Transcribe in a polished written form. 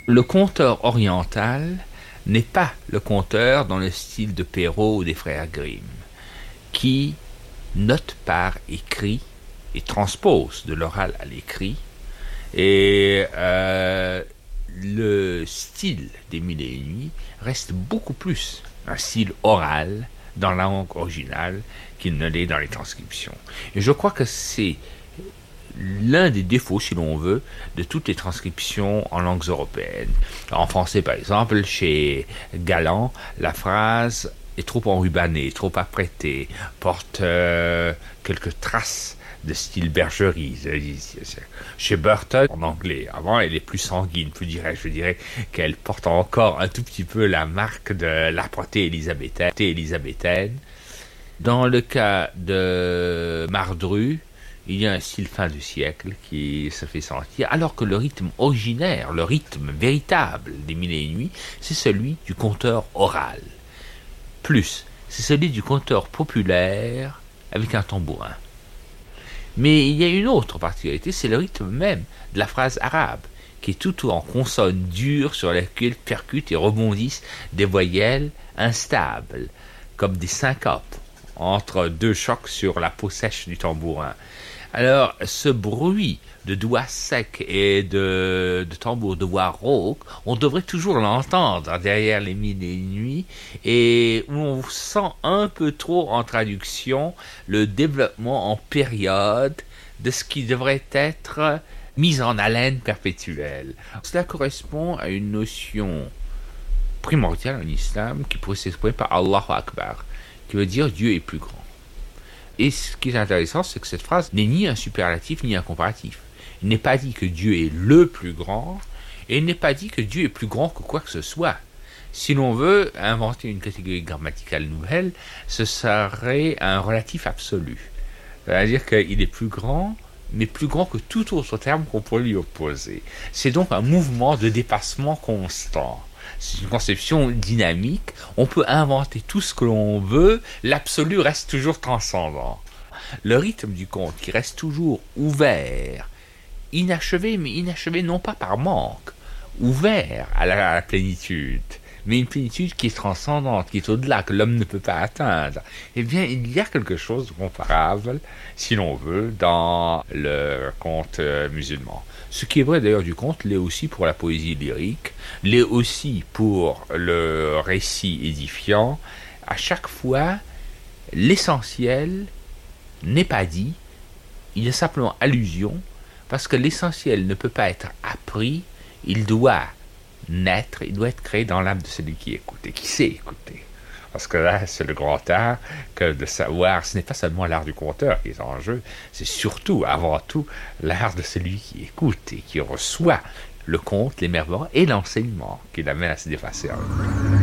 Le conteur oriental n'est pas le conteur dans le style de Perrault ou des frères Grimm, qui note par écrit et transpose de l'oral à l'écrit. Et le style des Mille et une nuits reste beaucoup plus un style oral dans la langue originale qu'il ne l'est dans les transcriptions. Et je crois que c'est l'un des défauts, si l'on veut, de toutes les transcriptions en langues européennes. En français, par exemple, chez Galland, la phrase est trop enrubannée, trop apprêtée, porte quelques traces de style bergerie. Chez Burton, en anglais, avant, elle est plus sanguine, je dirais qu'elle porte encore un tout petit peu la marque de l'âpreté élisabéthaine. Dans le cas de Mardru, il y a un style fin du siècle qui se fait sentir, alors que le rythme originaire, le rythme véritable des Mille et une nuits, c'est celui du conteur oral. Plus, c'est celui du conteur populaire avec un tambourin. Mais il y a une autre particularité, c'est le rythme même de la phrase arabe, qui est tout en consonnes dures sur lesquelles percutent et rebondissent des voyelles instables, comme des syncopes, entre deux chocs sur la peau sèche du tambourin. Alors, ce bruit de doigts secs et de tambour de voix rauque, on devrait toujours l'entendre derrière les Mille et une nuits, et on sent un peu trop en traduction le développement en période de ce qui devrait être mis en haleine perpétuelle. Cela correspond à une notion primordiale en islam qui pourrait s'exprimer par Allahu Akbar, qui veut dire Dieu est plus grand. Et ce qui est intéressant, c'est que cette phrase n'est ni un superlatif ni un comparatif. Il n'est pas dit que Dieu est le plus grand, et il n'est pas dit que Dieu est plus grand que quoi que ce soit. Si l'on veut inventer une catégorie grammaticale nouvelle, ce serait un relatif absolu. C'est-à-dire qu'il est plus grand, mais plus grand que tout autre terme qu'on pourrait lui opposer. C'est donc un mouvement de dépassement constant. C'est une conception dynamique, on peut inventer tout ce que l'on veut, l'absolu reste toujours transcendant. Le rythme du conte qui reste toujours ouvert, inachevé, mais inachevé non pas par manque, ouvert à la plénitude, mais une plénitude qui est transcendante, qui est au-delà, que l'homme ne peut pas atteindre. Eh bien, il y a quelque chose de comparable, si l'on veut, dans le conte musulman. Ce qui est vrai d'ailleurs du conte l'est aussi pour la poésie lyrique, l'est aussi pour le récit édifiant. À chaque fois, l'essentiel n'est pas dit, il y a simplement allusion, parce que l'essentiel ne peut pas être appris, il doit naître, il doit être créé dans l'âme de celui qui écoute et qui sait écouter. Parce que là, c'est le grand art que de savoir, ce n'est pas seulement l'art du conteur qui est en jeu, c'est surtout, avant tout, l'art de celui qui écoute et qui reçoit le conte, l'émerveillement et l'enseignement qui l'amène à se dépasser en lui.